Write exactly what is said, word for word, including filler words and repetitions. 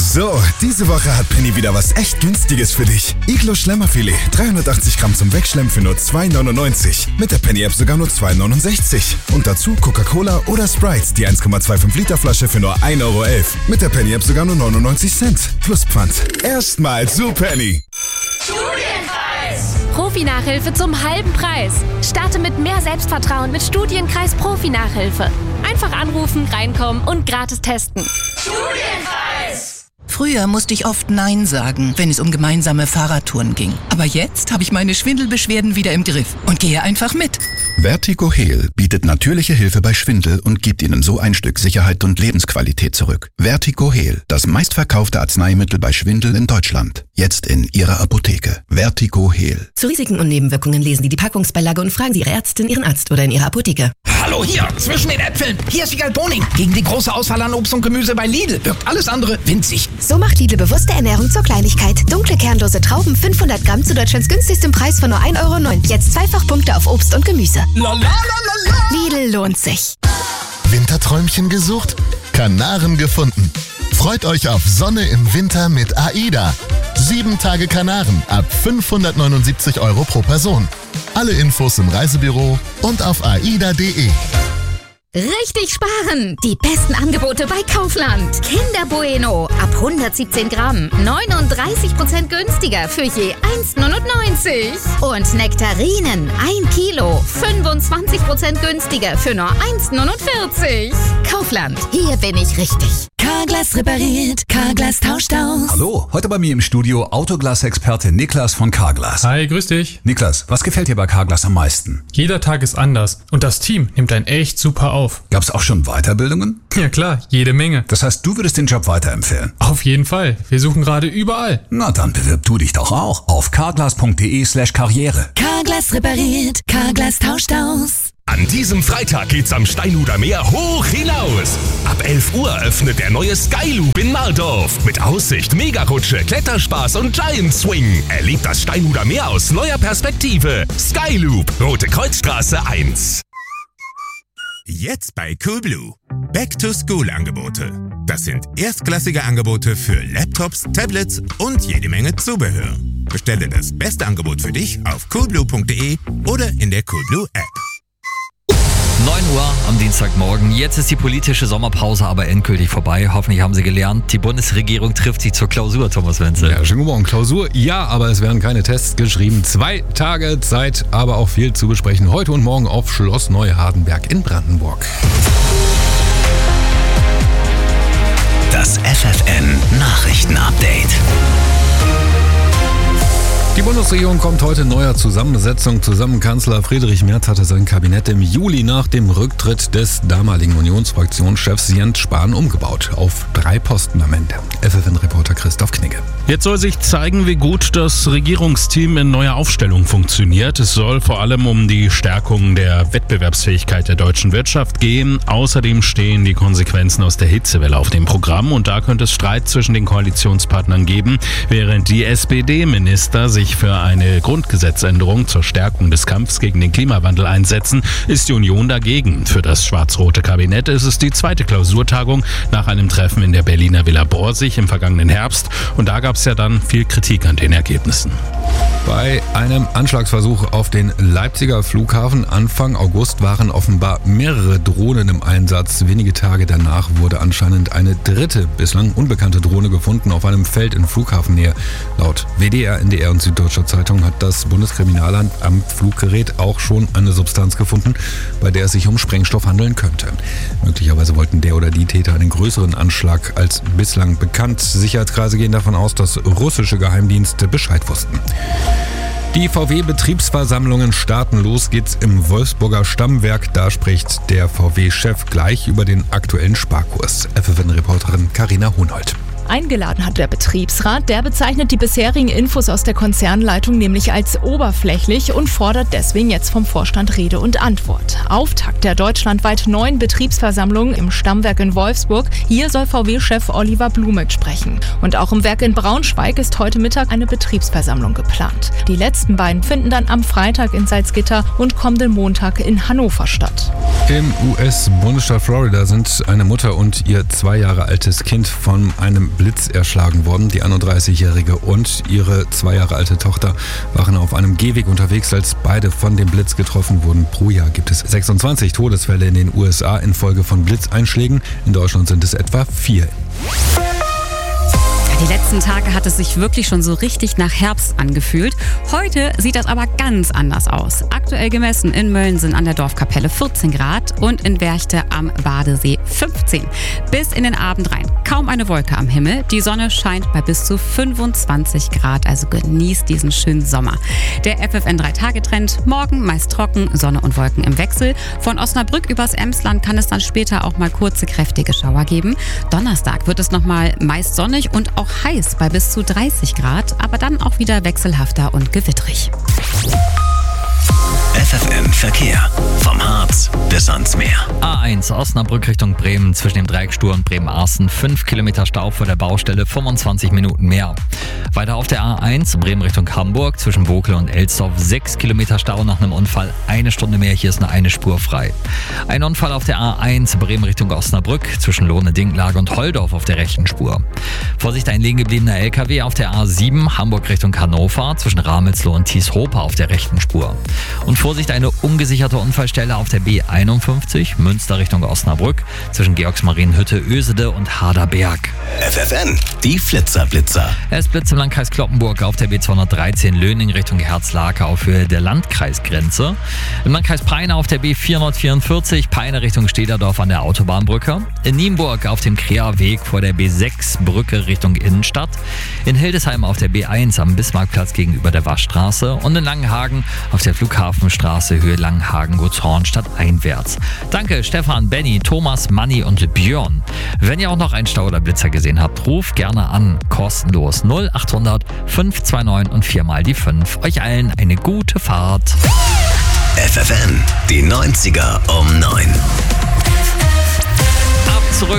So, diese Woche hat Penny wieder was echt Günstiges für dich. Iglo Schlemmerfilet, dreihundertachtzig Gramm zum Wegschlemmen für nur zwei neunundneunzig. Mit der Penny-App sogar nur zwei neunundsechzig. Und dazu Coca-Cola oder Sprite, die eins Komma fünfundzwanzig Liter Flasche für nur ein Euro elf. Mit der Penny-App sogar nur neunundneunzig Cent. Plus Pfand. Erstmal zu Penny. Studienkreis! Profi-Nachhilfe zum halben Preis. Starte mit mehr Selbstvertrauen mit Studienkreis Profi-Nachhilfe. Einfach anrufen, reinkommen und gratis testen. Studienkreis! Früher musste ich oft Nein sagen, wenn es um gemeinsame Fahrradtouren ging. Aber jetzt habe ich meine Schwindelbeschwerden wieder im Griff und gehe einfach mit. Vertigo Heal bietet natürliche Hilfe bei Schwindel und gibt Ihnen so ein Stück Sicherheit und Lebensqualität zurück. Vertigo Heal, das meistverkaufte Arzneimittel bei Schwindel in Deutschland. Jetzt in Ihrer Apotheke. Vertigo Heal. Zu Risiken und Nebenwirkungen lesen Sie die Packungsbeilage und fragen Sie Ihre Ärztin, Ihren Arzt oder in Ihrer Apotheke. Hallo, hier, zwischen den Äpfeln. Hier ist Wiegald Boning. Gegen die große Auswahl an Obst und Gemüse bei Lidl wirkt alles andere winzig. So macht Lidl bewusste Ernährung zur Kleinigkeit. Dunkle, kernlose Trauben, fünfhundert Gramm zu Deutschlands günstigstem Preis von nur ein Euro neun. Jetzt zweifach Punkte auf Obst und Gemüse. La, la, la, la, la. Lidl lohnt sich. Winterträumchen gesucht? Kanaren gefunden. Freut euch auf Sonne im Winter mit AIDA. Sieben Tage Kanaren ab fünfhundertneunundsiebzig Euro pro Person. Alle Infos im Reisebüro und auf aida punkt de. Richtig sparen! Die besten Angebote bei Kaufland. Kinder Bueno ab hundertsiebzehn Gramm. neununddreißig Prozent günstiger für je eins neunundneunzig. Und Nektarinen ein Kilo. fünfundzwanzig Prozent günstiger für nur eins neunundvierzig. Kaufland, hier bin ich richtig. Carglass repariert, Carglass tauscht aus. Hallo, heute bei mir im Studio Autoglas-Experte Niklas von Carglass. Hi, grüß dich. Niklas, was gefällt dir bei Carglass am meisten? Jeder Tag ist anders und das Team nimmt einen echt super auf. Gab's auch schon Weiterbildungen? Ja klar, jede Menge. Das heißt, du würdest den Job weiterempfehlen? Auf jeden Fall. Wir suchen gerade überall. Na dann bewirb du dich doch auch auf carglass punkt de slash karriere. Carglass repariert, Carglass tauscht aus. An diesem Freitag geht's am Steinhuder Meer hoch hinaus. Ab elf Uhr öffnet der neue Skyloop in Mardorf. Mit Aussicht, Megarutsche, Kletterspaß und Giant Swing. Erlebt das Steinhuder Meer aus neuer Perspektive. Skyloop, Rote Kreuzstraße eins. Jetzt bei Coolblue. Back-to-School-Angebote. Das sind erstklassige Angebote für Laptops, Tablets und jede Menge Zubehör. Bestelle das beste Angebot für dich auf coolblue punkt de oder in der Coolblue-App. neun Uhr am Dienstagmorgen. Jetzt ist die politische Sommerpause aber endgültig vorbei. Hoffentlich haben Sie gelernt. Die Bundesregierung trifft sich zur Klausur, Thomas Wenzel. Ja, schönen guten Morgen. Klausur, ja, aber es werden keine Tests geschrieben. Zwei Tage Zeit, aber auch viel zu besprechen. Heute und morgen auf Schloss Neuhardenberg in Brandenburg. Das F F N Nachrichtenupdate. Die Bundesregierung kommt heute neuer Zusammensetzung zusammen. Kanzler Friedrich Merz hatte sein Kabinett im Juli nach dem Rücktritt des damaligen Unionsfraktionschefs Jens Spahn umgebaut. Auf drei Posten am Ende. F F N-Reporter Christoph Knigge. Jetzt soll sich zeigen, wie gut das Regierungsteam in neuer Aufstellung funktioniert. Es soll vor allem um die Stärkung der Wettbewerbsfähigkeit der deutschen Wirtschaft gehen. Außerdem stehen die Konsequenzen aus der Hitzewelle auf dem Programm und da könnte es Streit zwischen den Koalitionspartnern geben, während die S P D-Minister sich für eine Grundgesetzänderung zur Stärkung des Kampfes gegen den Klimawandel einsetzen, ist die Union dagegen. Für das schwarz-rote Kabinett ist es die zweite Klausurtagung nach einem Treffen in der Berliner Villa Borsig im vergangenen Herbst und da gab es ja dann viel Kritik an den Ergebnissen. Bei einem Anschlagsversuch auf den Leipziger Flughafen Anfang August waren offenbar mehrere Drohnen im Einsatz. Wenige Tage danach wurde anscheinend eine dritte, bislang unbekannte Drohne gefunden auf einem Feld in Flughafennähe. Laut W D R, N D R und Süddeutscher Zeitung hat das Bundeskriminalamt am Fluggerät auch schon eine Substanz gefunden, bei der es sich um Sprengstoff handeln könnte. Möglicherweise wollten der oder die Täter einen größeren Anschlag als bislang bekannt. Sicherheitskreise gehen davon aus, dass russische Geheimdienste Bescheid wussten. Die V W-Betriebsversammlungen starten. Los geht's im Wolfsburger Stammwerk. Da spricht der V W-Chef gleich über den aktuellen Sparkurs. F F N-Reporterin Carina Hohnhold. Eingeladen hat der Betriebsrat, der bezeichnet die bisherigen Infos aus der Konzernleitung nämlich als oberflächlich und fordert deswegen jetzt vom Vorstand Rede und Antwort. Auftakt der deutschlandweit neuen Betriebsversammlungen im Stammwerk in Wolfsburg. Hier soll V W-Chef Oliver Blume sprechen. Und auch im Werk in Braunschweig ist heute Mittag eine Betriebsversammlung geplant. Die letzten beiden finden dann am Freitag in Salzgitter und kommenden Montag in Hannover statt. Im U S-Bundesstaat Florida sind eine Mutter und ihr zwei Jahre altes Kind von einem Blitz erschlagen worden. Die einunddreißigjährige und ihre zwei Jahre alte Tochter waren auf einem Gehweg unterwegs, als beide von dem Blitz getroffen wurden. Pro Jahr gibt es sechsundzwanzig Todesfälle in den U S A infolge von Blitzeinschlägen. In Deutschland sind es etwa vier. Die letzten Tage hat es sich wirklich schon so richtig nach Herbst angefühlt. Heute sieht das aber ganz anders aus. Aktuell gemessen in Mölln sind an der Dorfkapelle vierzehn Grad und in Werchte am Badesee fünfzehn. Bis in den Abend rein. Kaum eine Wolke am Himmel. Die Sonne scheint bei bis zu fünfundzwanzig Grad. Also genießt diesen schönen Sommer. Der F F N drei Tage Trend. Morgen meist trocken, Sonne und Wolken im Wechsel. Von Osnabrück übers Emsland kann es dann später auch mal kurze, kräftige Schauer geben. Donnerstag wird es nochmal meist sonnig und auch heiß bei bis zu dreißig Grad, aber dann auch wieder wechselhafter und gewittrig. F F N Verkehr. Vom Harz bis ans Meer. A eins Osnabrück Richtung Bremen zwischen dem Dreieckstur und Bremen-Arsen. fünf Kilometer Stau vor der Baustelle, fünfundzwanzig Minuten mehr. Weiter auf der A eins Bremen Richtung Hamburg zwischen Bokel und Elsdorf. sechs Kilometer Stau nach einem Unfall, eine Stunde mehr. Hier ist nur eine Spur frei. Ein Unfall auf der A eins Bremen Richtung Osnabrück zwischen Lohne-Dinklage und Holdorf auf der rechten Spur. Vorsicht, ein liegen gebliebener L K W auf der A sieben Hamburg Richtung Hannover zwischen Ramelsloh und Thieshope auf der rechten Spur. Und Vorsicht, eine ungesicherte Unfallstelle auf der B einundfünfzig Münster Richtung Osnabrück zwischen Georgsmarienhütte, Ösede und Harderberg. F F N, die Flitzer-Blitzer. Es blitzt im Landkreis Cloppenburg auf der B zweihundertdreizehn Löning Richtung Herzlake auf Höhe der Landkreisgrenze. Im Landkreis Peine auf der B vierhundertvierundvierzig Peine Richtung Stederdorf an der Autobahnbrücke. In Nienburg auf dem Kreaweg vor der B sechs Brücke Richtung Innenstadt. In Hildesheim auf der B eins am Bismarckplatz gegenüber der Waschstraße. Und in Langenhagen auf der Flughafenstraße Höhe Langenhagen-Gutzhorn stadteinwärts. Danke Stefan, Benny, Thomas, Manni und Björn. Wenn ihr auch noch einen Stau oder Blitzer gesehen habt, ruft gerne an. Kostenlos null achthundert fünf zwei neun und viermal die fünf. Euch allen eine gute Fahrt. F F N, die neunziger um neun.